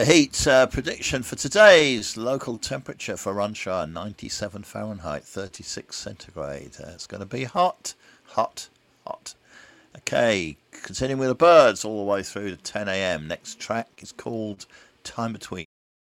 Heat prediction for today's local temperature for Runshire 97 Fahrenheit, 36 centigrade. It's going to be hot, hot, hot. Okay, continuing with the birds all the way through to 10 a.m. Next track is called Time Between.